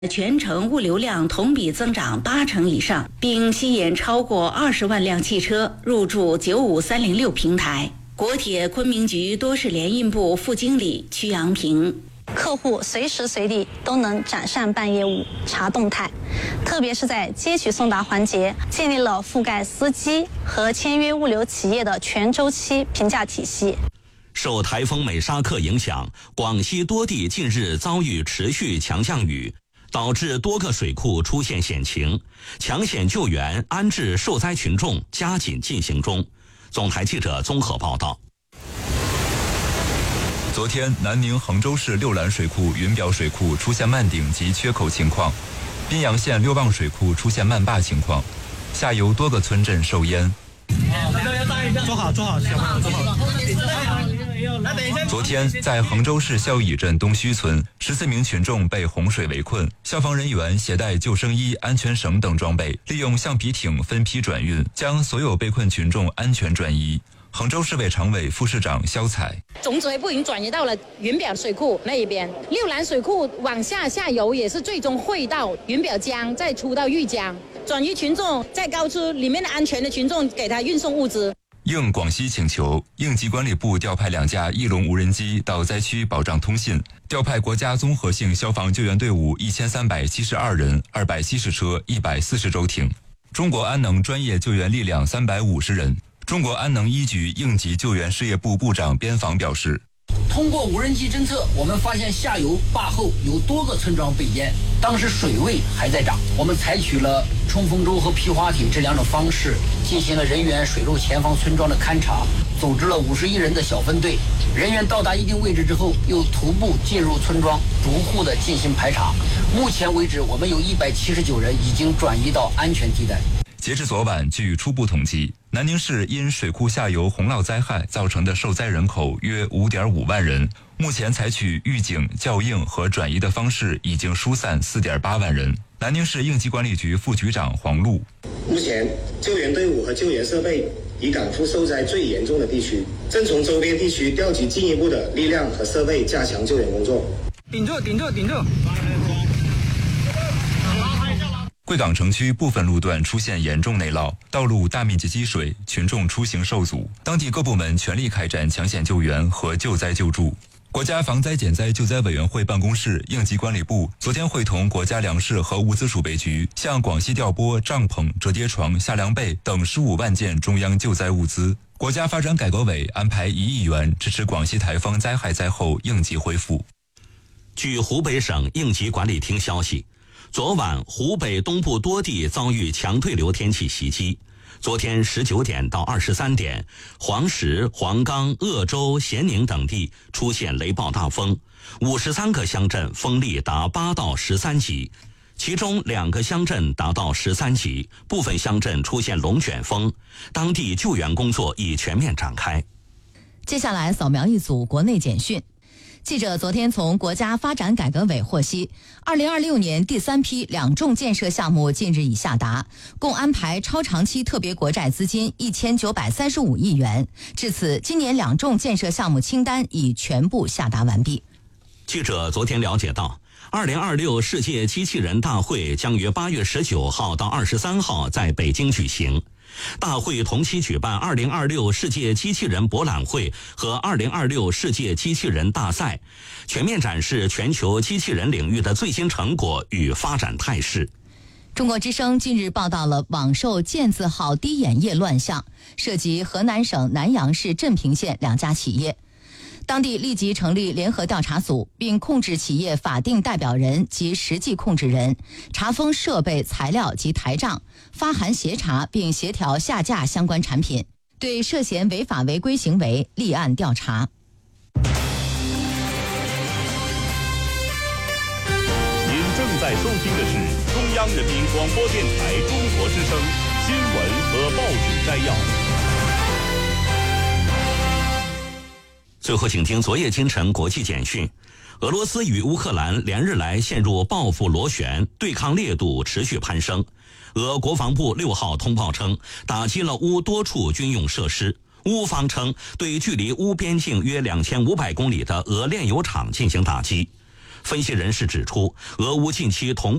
全程物流量同比增长80%以上，并吸引超过20万辆汽车入驻95306平台。国铁昆明局多事联运部副经理曲阳平。 客户随时随地都能展善办业务、查动态，特别是在接取送达环节，建立了覆盖司机和签约物流企业的全周期评价体系。 受台风美沙克影响，广西多地近日遭遇持续强降雨，导致多个水库出现险情，抢险救援、安置受灾群众加紧进行中。总台记者综合报道。 昨天，南宁衡州市六兰水库云表水库出现漫顶及缺口情况，宾阳县六旺水库出现漫坝情况，下游多个村镇受淹。 坐好，小朋友坐好。 昨天，在衡州市孝义镇东圩村，14名群众被洪水围困，消防人员携带救生衣、安全绳等装备，利用橡皮艇分批转运，将所有被困群众安全转移。衡州市委常委、副市长肖彩， 种子部已经转移到了云表水库那一边，六兰水库往下游也是最终汇到云表江，再出到玉江，转移群众在高处里面的安全的群众给他运送物资。 应广西请求，应急管理部调派2架翼龙无人机到灾区保障通信，调派国家综合性消防救援队伍1372人、270车、140舟艇，中国安能专业救援力量350人。中国安能一局应急救援事业部部长边防表示， 通过无人机侦测，我们发现下游坝后有多个村庄被淹，当时水位还在涨。我们采取了冲锋舟和皮划艇这2种方式，进行了人员水陆前方村庄的勘察，组织了51人的小分队，人员到达一定位置之后，又徒步进入村庄，逐户的进行排查。目前为止，我们有179人已经转移到安全地带。 截至昨晚，据初步统计，南宁市因水库下游洪涝灾害造成的受灾人口约5.5万人，目前采取预警、校应和转移的方式，已经疏散4.8万人。南宁市应急管理局副局长黄璐， 目前救援队伍和救援设备已赶赴受灾最严重的地区，正从周边地区调集进一步的力量和设备，加强救援工作。 顶住！ 贵港城区部分路段出现严重内涝，道路大面积积水，群众出行受阻。当地各部门全力开展抢险救援和救灾救助。国家防灾减灾救灾委员会办公室、应急管理部昨天会同国家粮食和物资储备局，向广西调拨帐篷、折叠床、夏凉被等15万件中央救灾物资。国家发展改革委安排1亿元支持广西台风灾害灾后应急恢复。 据湖北省应急管理厅消息，昨晚湖北东部多地遭遇强对流天气袭击。昨天19点到23点，黄石、黄冈、鄂州、咸宁等地出现雷暴大风，53个乡镇风力达8到13级，其中2个乡镇达到13级，部分乡镇出现龙卷风，当地救援工作已全面展开。 接下来扫描一组国内简讯。记者昨天从国家发展改革委获悉，2026年第3批两重建设项目近日已下达，共安排超长期特别国债资金1935亿元。至此，今年两重建设项目清单已全部下达完毕。 记者昨天了解到，2026世界机器人大会将于8月19号到23号在北京举行。大会同期举办2026世界机器人博览会和2026世界机器人大赛，全面展示全球机器人领域的最新成果与发展态势。 中国之声近日报道了网售健字号滴眼液乱象，涉及河南省南阳市镇平县2家企业。当地立即成立联合调查组，并控制企业法定代表人及实际控制人，查封设备、材料及台账，发函协查并协调下架相关产品，对涉嫌违法违规行为立案调查。 您正在收听的是中央人民广播电台中国之声新闻和报纸摘要。 最后请听昨夜今晨国际简讯。俄罗斯与乌克兰连日来陷入报复螺旋，对抗烈度持续攀升。俄国防部6号通报称，打击了乌多处军用设施。乌方称对距离乌边境约2500公里的俄炼油厂进行打击。 分析人士指出，俄乌近期同